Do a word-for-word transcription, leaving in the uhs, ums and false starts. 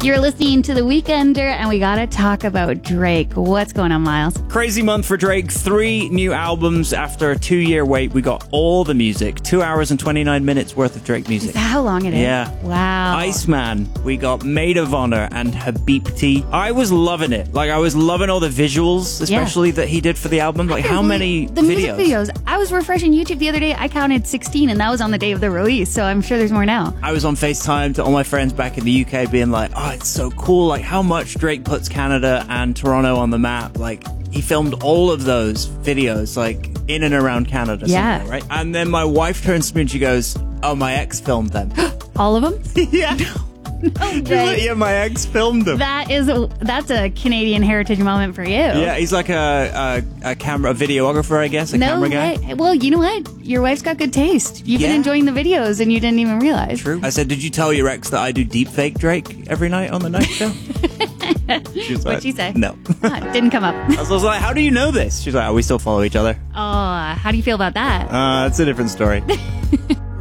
You're listening to The Weekender, and we gotta talk about Drake. What's going on, Miles? Crazy month for Drake. Three new albums after a two-year wait. We got all the music. Two hours and twenty-nine minutes worth of Drake music. Is that how long it is? Yeah. Wow. Iceman. We got Maid of Honor and Habibti. I was loving it. Like, I was loving all the visuals, especially yeah. that he did for the album. Like, how many the videos? Music videos. I was refreshing YouTube the other day. I counted sixteen, and that was on the day of the release, so I'm sure there's more now. I was on FaceTime to all my friends back in the U K being like, oh, it's so cool. Like, how much Drake puts Canada and Toronto on the map. Like, he filmed all of those videos, like, in and around Canada. Yeah. Right? And then my wife turns to me and she goes, oh, my ex filmed them. All of them? Yeah. No way. Yeah, my ex filmed them. That is, a, that's a Canadian heritage moment for you. Yeah, he's like a, a, a camera, a videographer, I guess, a no camera guy. Way. Well, you know what? Your wife's got good taste. You've yeah. been enjoying the videos and you didn't even realize. True. I said, did you tell your ex that I do deepfake Drake every night on the night show? She was What'd like, she say? No. Oh, it didn't come up. I was like, how do you know this? She's like, oh, we still follow each other. Oh, how do you feel about that? Uh, it's a different story.